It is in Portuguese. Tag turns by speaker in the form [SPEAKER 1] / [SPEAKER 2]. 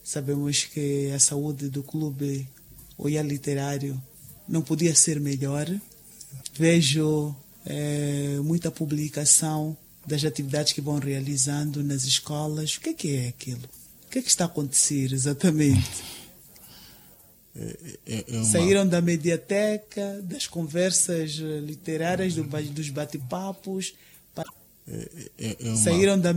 [SPEAKER 1] Sabemos que a saúde do clube Oiá Literário não podia ser melhor. Vejo muita publicação das atividades que vão realizando nas escolas. O que é aquilo? O que está a acontecer exatamente? Saíram da mediateca, das conversas literárias, dos bate-papos, saíram da